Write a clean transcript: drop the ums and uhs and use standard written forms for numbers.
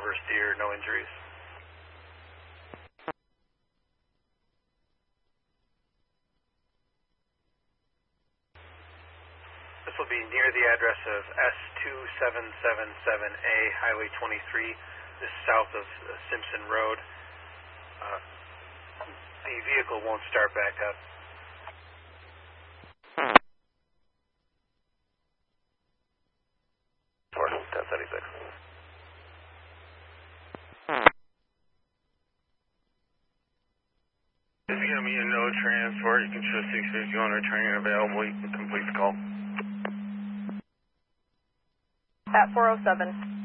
over steer, no injuries. This will be near the address of S2777A, Highway 23. This is south of Simpson Road. The vehicle won't start back up. Or 1076. If you give me a no transport, you can show 650 on returning available. You can complete the call. At 407.